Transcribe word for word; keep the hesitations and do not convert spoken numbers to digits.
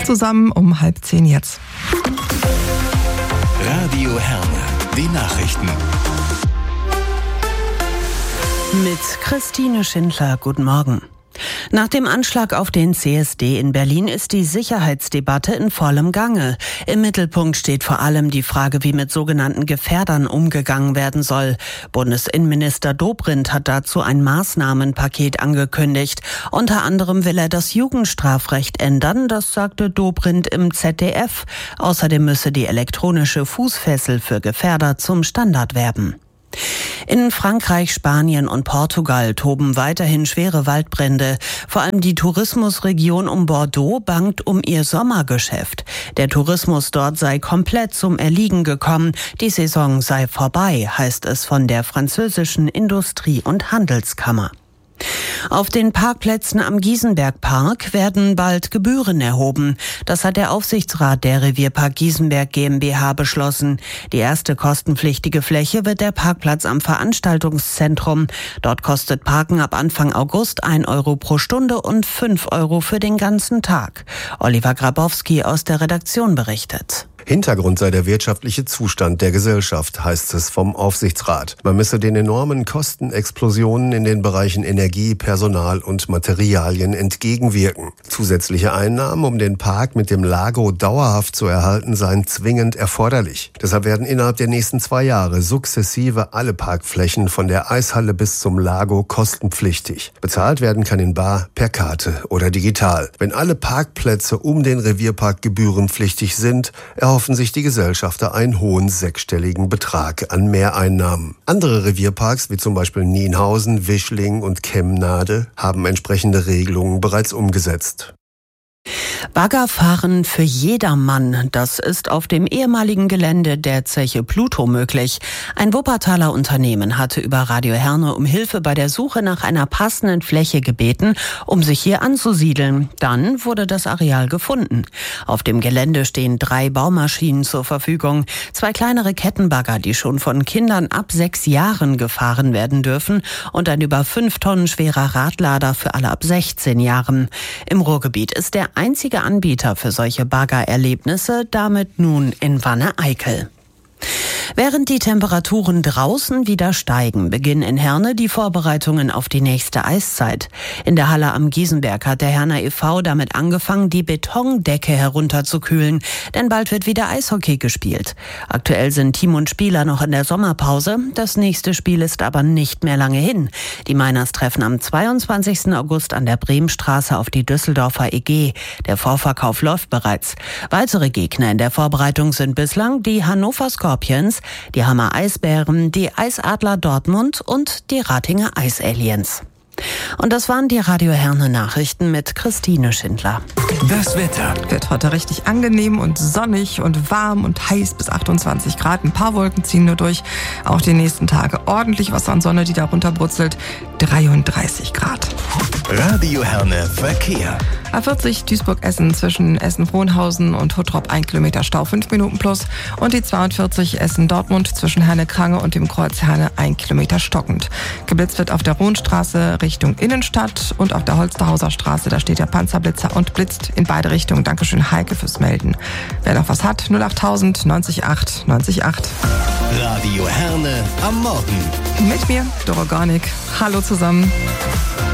zusammen um halb zehn jetzt. Radio Herne, die Nachrichten. Mit Christine Schindler, guten Morgen. Nach dem Anschlag auf den C S D in Berlin ist die Sicherheitsdebatte in vollem Gange. Im Mittelpunkt steht vor allem die Frage, wie mit sogenannten Gefährdern umgegangen werden soll. Bundesinnenminister Dobrindt hat dazu ein Maßnahmenpaket angekündigt. Unter anderem will er das Jugendstrafrecht ändern, das sagte Dobrindt im Z D F. Außerdem müsse die elektronische Fußfessel für Gefährder zum Standard werden. In Frankreich, Spanien und Portugal toben weiterhin schwere Waldbrände. Vor allem die Tourismusregion um Bordeaux bangt um ihr Sommergeschäft. Der Tourismus dort sei komplett zum Erliegen gekommen. Die Saison sei vorbei, heißt es von der französischen Industrie- und Handelskammer. Auf den Parkplätzen am Giesenberg-Park werden bald Gebühren erhoben. Das hat der Aufsichtsrat der Revierpark Giesenberg GmbH beschlossen. Die erste kostenpflichtige Fläche wird der Parkplatz am Veranstaltungszentrum. Dort kostet Parken ab Anfang August ein Euro pro Stunde und fünf Euro für den ganzen Tag. Oliver Grabowski aus der Redaktion berichtet. Hintergrund sei der wirtschaftliche Zustand der Gesellschaft, heißt es vom Aufsichtsrat. Man müsse den enormen Kostenexplosionen in den Bereichen Energie, Personal und Materialien entgegenwirken. Zusätzliche Einnahmen, um den Park mit dem Lago dauerhaft zu erhalten, seien zwingend erforderlich. Deshalb werden innerhalb der nächsten zwei Jahre sukzessive alle Parkflächen von der Eishalle bis zum Lago kostenpflichtig. Bezahlt werden kann in bar, per Karte oder digital. Wenn alle Parkplätze um den Revierpark gebührenpflichtig sind, erhoffen sich die Gesellschafter einen hohen sechsstelligen Betrag an Mehreinnahmen. Andere Revierparks, wie zum Beispiel Nienhausen, Wischling und Kemnade, haben entsprechende Regelungen bereits umgesetzt. Baggerfahren für jedermann, das ist auf dem ehemaligen Gelände der Zeche Pluto möglich. Ein Wuppertaler Unternehmen hatte über Radio Herne um Hilfe bei der Suche nach einer passenden Fläche gebeten, um sich hier anzusiedeln. Dann wurde das Areal gefunden. Auf dem Gelände stehen drei Baumaschinen zur Verfügung, zwei kleinere Kettenbagger, die schon von Kindern ab sechs Jahren gefahren werden dürfen, und ein über fünf Tonnen schwerer Radlader für alle ab sechzehn Jahren. Im Ruhrgebiet ist der einzige Anbieter für solche Baggererlebnisse damit nun in Wanne-Eickel. Während die Temperaturen draußen wieder steigen, beginnen in Herne die Vorbereitungen auf die nächste Eiszeit. In der Halle am Giesenberg hat der Herner e V damit angefangen, die Betondecke herunterzukühlen, denn bald wird wieder Eishockey gespielt. Aktuell sind Team und Spieler noch in der Sommerpause, das nächste Spiel ist aber nicht mehr lange hin. Die Miners treffen am zweiundzwanzigsten August an der Bremenstraße auf die Düsseldorfer E G. Der Vorverkauf läuft bereits. Weitere Gegner in der Vorbereitung sind bislang die Hannover Scorpions, die Hammer Eisbären, die Eisadler Dortmund und die Ratinger Eisaliens. Und das waren die Radio Herne Nachrichten mit Christine Schindler. Das Wetter Wird heute richtig angenehm und sonnig und warm und heiß bis achtundzwanzig Grad. Ein paar Wolken ziehen nur durch. Auch die nächsten Tage ordentlich Wasser und Sonne, die darunter brutzelt. dreiunddreißig Grad. Radio Herne Verkehr. A vierzig Duisburg-Essen zwischen Essen-Frohnhausen und Huttrop ein Kilometer Stau, fünf Minuten plus. Und die zweiundvierzig Essen-Dortmund zwischen Herne-Krange und dem Kreuz Herne ein Kilometer stockend. Geblitzt wird auf der Rohnstraße Richtung Innenstadt und auf der Holsterhauser Straße. Da steht der Panzerblitzer und blitzt in beide Richtungen. Dankeschön, Heike, fürs Melden. Wer noch was hat, null achttausend neunzig acht neunzig acht. Radio Herne am Morgen. Mit mir, Doro Gornik. Hallo zusammen.